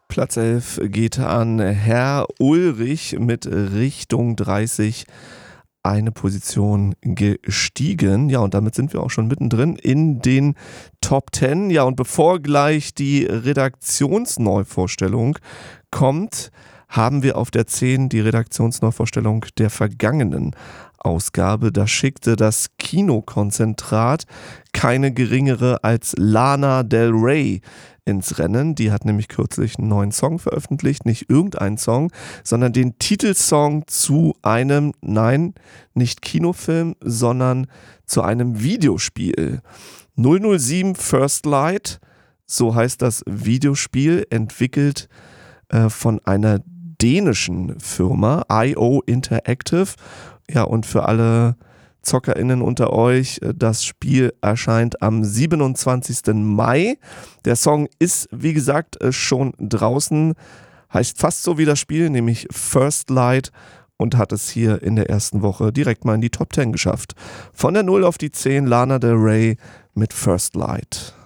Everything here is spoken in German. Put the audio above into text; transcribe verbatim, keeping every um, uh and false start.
Platz elf geht an Herr Ulrich mit Richtung dreißig. Eine Position gestiegen. Ja, und damit sind wir auch schon mittendrin in den Top zehn. Ja, und bevor gleich die Redaktionsneuvorstellung kommt, haben wir auf der zehn die Redaktionsneuvorstellung der vergangenen Ausgabe. Da schickte das Kinokonzentrat keine geringere als Lana Del Rey ins Rennen. Die hat nämlich kürzlich einen neuen Song veröffentlicht, nicht irgendeinen Song, sondern den Titelsong zu einem, nein, nicht Kinofilm, sondern zu einem Videospiel. null null sieben First Light, so heißt das Videospiel, entwickelt äh, von einer dänischen Firma, I O Interactive. Ja, und für alle ZockerInnen unter euch, das Spiel erscheint am siebenundzwanzigsten Mai. Der Song ist, wie gesagt, schon draußen, heißt fast so wie das Spiel, nämlich First Light, und hat es hier in der ersten Woche direkt mal in die Top zehn geschafft. Von der null auf die zehn, Lana Del Rey mit First Light.